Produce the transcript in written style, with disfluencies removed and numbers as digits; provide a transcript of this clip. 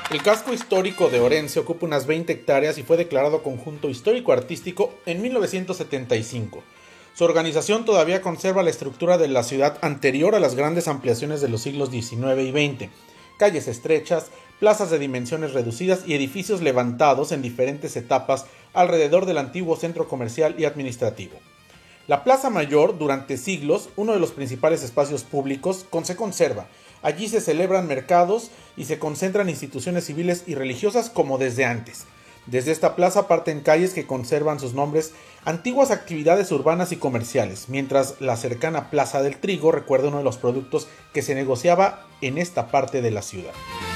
El casco histórico de Orense ocupa unas 20 hectáreas y fue declarado conjunto histórico-artístico en 1975. Su organización todavía conserva la estructura de la ciudad anterior a las grandes ampliaciones de los siglos XIX y XX. Calles estrechas, plazas de dimensiones reducidas y edificios levantados en diferentes etapas alrededor del antiguo centro comercial y administrativo. La Plaza Mayor, durante siglos, uno de los principales espacios públicos, se conserva. Allí se celebran mercados y se concentran instituciones civiles y religiosas como desde antes. Desde esta plaza parten calles que conservan sus nombres, antiguas actividades urbanas y comerciales, mientras la cercana Plaza del Trigo recuerda uno de los productos que se negociaba en esta parte de la ciudad.